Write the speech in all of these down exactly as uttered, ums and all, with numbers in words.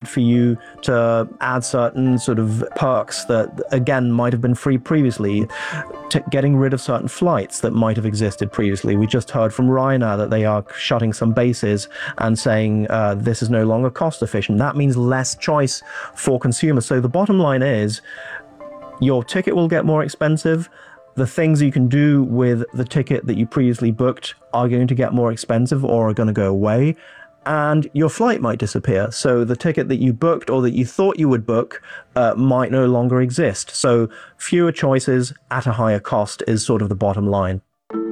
for you to add certain sort of perks that, again, might have been free previously, T- getting rid of certain flights that might have existed previously. We just heard from Ryanair that they are shutting some bases and saying uh, this is no longer cost efficient. That means less choice for consumers. So the bottom line is your ticket will get more expensive. The things you can do with the ticket that you previously booked are going to get more expensive or are going to go away. And your flight might disappear. So the ticket that you booked or that you thought you would book uh, might no longer exist. So fewer choices at a higher cost is sort of the bottom line.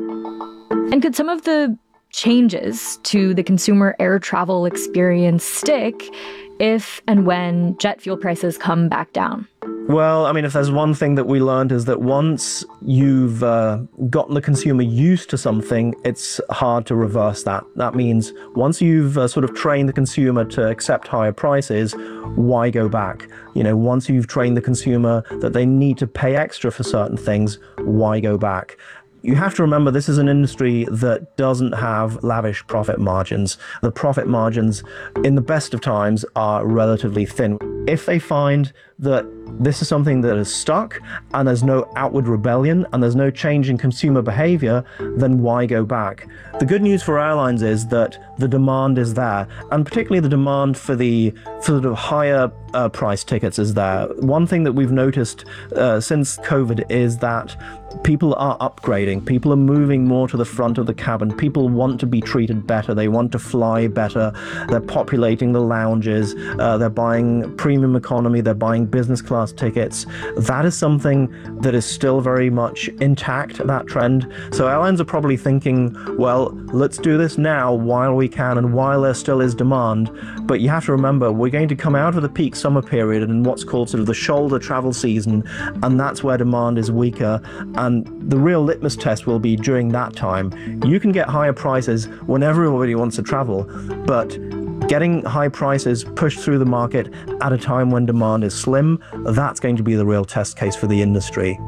And could some of the changes to the consumer air travel experience stick if and when jet fuel prices come back down? Well, I mean, if there's one thing that we learned is that once you've uh, gotten the consumer used to something, it's hard to reverse that. That means once you've uh, sort of trained the consumer to accept higher prices, why go back? You know, once you've trained the consumer that they need to pay extra for certain things, why go back? You have to remember this is an industry that doesn't have lavish profit margins. The profit margins, in the best of times, are relatively thin. If they find that this is something that is stuck and there's no outward rebellion and there's no change in consumer behavior, then why go back? The good news for airlines is that the demand is there, and particularly the demand for the for the higher uh, price tickets is there. One thing that we've noticed uh, since COVID is that people are upgrading. People are moving more to the front of the cabin. People want to be treated better. They want to fly better. They're populating the lounges. Uh, they're buying premium economy. They're buying business class tickets. That is something that is still very much intact, that trend. So airlines are probably thinking, well, let's do this now while we can and while there still is demand. But you have to remember, we're going to come out of the peak summer period and what's called sort of the shoulder travel season, and that's where demand is weaker. And the real litmus test will be during that time. You can get higher prices when everybody wants to travel, but getting high prices pushed through the market at a time when demand is slim, that's going to be the real test case for the industry.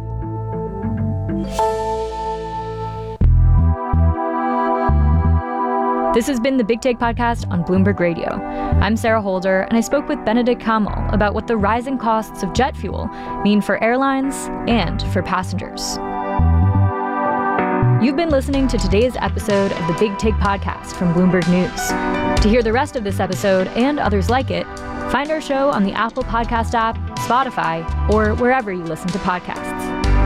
This has been the Big Take Podcast on Bloomberg Radio. I'm Sarah Holder, and I spoke with Benedict Kamel about what the rising costs of jet fuel mean for airlines and for passengers. You've been listening to today's episode of the Big Take Podcast from Bloomberg News. To hear the rest of this episode and others like it, find our show on the Apple Podcast app, Spotify, or wherever you listen to podcasts.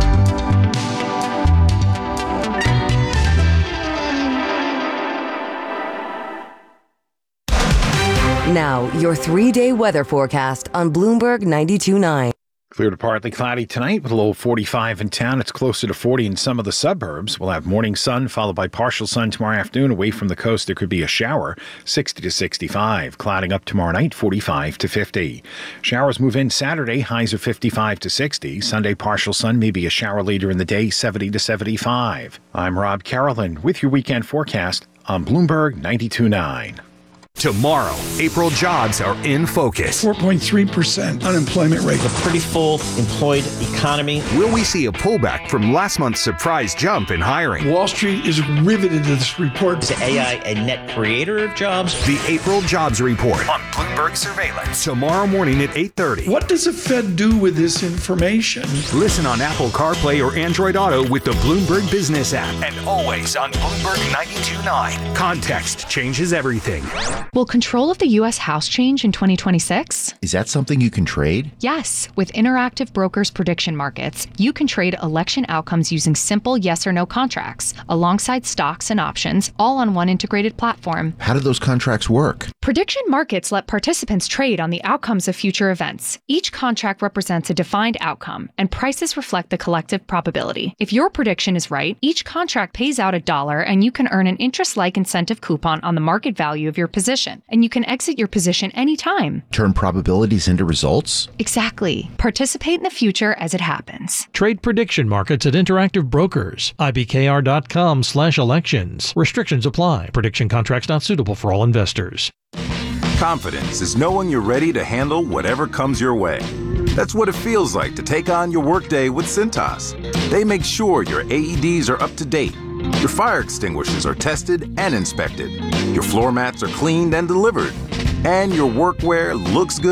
Now, your three-day weather forecast on Bloomberg ninety-two point nine. Clear to partly cloudy tonight with a low of forty-five in town. It's closer to forty in some of the suburbs. We'll have morning sun followed by partial sun tomorrow afternoon. Away from the coast, there could be a shower, sixty to sixty-five. Clouding up tomorrow night, forty-five to fifty. Showers move in Saturday, highs of fifty-five to sixty. Sunday, partial sun, maybe a shower later in the day, seventy to seventy-five. I'm Rob Carolyn with your weekend forecast on Bloomberg ninety-two point nine. Tomorrow, April jobs are in focus. four point three percent unemployment rate. A pretty full employed economy. Will we see a pullback from last month's surprise jump in hiring? Wall Street is riveted to this report. Is A I a net creator of jobs? The April Jobs Report on Bloomberg Surveillance. Tomorrow morning at eight thirty. What does the Fed do with this information? Listen on Apple CarPlay or Android Auto with the Bloomberg Business app. And always on Bloomberg ninety-two point nine. Context changes everything. Will control of the U S House change in twenty twenty-six? Is that something you can trade? Yes. With Interactive Brokers Prediction Markets, you can trade election outcomes using simple yes or no contracts, alongside stocks and options, all on one integrated platform. How do those contracts work? Prediction markets let participants trade on the outcomes of future events. Each contract represents a defined outcome, and prices reflect the collective probability. If your prediction is right, each contract pays out a dollar, and you can earn an interest-like incentive coupon on the market value of your position. And you can exit your position anytime. Turn probabilities into results? Exactly. Participate in the future as it happens. Trade prediction markets at Interactive Brokers. ibkr.com slash elections. Restrictions apply. Prediction contracts not suitable for all investors. Confidence is knowing you're ready to handle whatever comes your way. That's what it feels like to take on your workday with Cintas. They make sure your A E Ds are up to date. Your fire extinguishers are tested and inspected. Your floor mats are cleaned and delivered. And your workwear looks good